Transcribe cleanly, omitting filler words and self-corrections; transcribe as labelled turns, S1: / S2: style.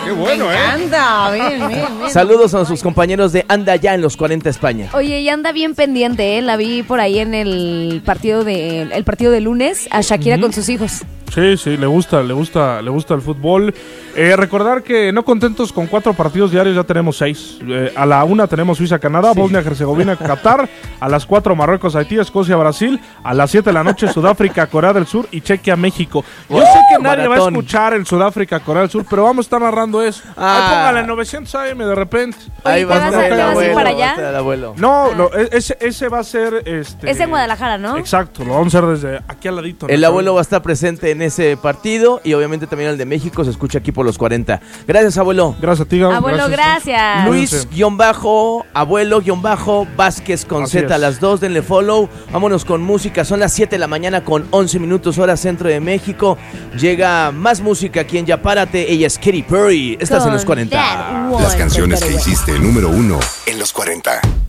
S1: Qué bueno,
S2: Anda, bien.
S3: Saludos a sus compañeros de Anda Ya en los 40 España.
S2: Oye, y anda bien pendiente, ¿eh? La vi por ahí en el partido de lunes a Shakira con sus hijos.
S1: Sí, le gusta el fútbol. Recordar que no contentos con 4 partidos diarios, ya tenemos 6. A la 1 tenemos Suiza-Canadá, sí. Bosnia-Herzegovina-Qatar, a las 4 Marruecos-Haití, Escocia-Brasil, a las 7 de la noche Sudáfrica-Corea del Sur y Chequia-México. Yo sé que nadie va a escuchar el Sudáfrica-Corea del Sur, pero vamos a estar narrando eso. Póngale 900 AM de repente.
S2: Ahí vas a ir para allá.
S1: No, ese va a ser... Es
S2: en Guadalajara, ¿no?
S1: Exacto, lo vamos a hacer desde aquí al ladito.
S3: El abuelo va a estar presente en ese partido y obviamente también el de México se escucha aquí por los 40. Gracias, abuelo.
S1: Gracias a ti,
S2: abuelo, gracias.
S3: Luis-Abuelo-Vázquez con Así Z, a las 2, denle follow. Vámonos con música, son las 7 de la mañana con 11 minutos hora centro de México. Llega más música aquí en Ya Párate. Ella es Katy Perry. Estás en los 40.
S4: Las canciones que hiciste número 1 en los 40.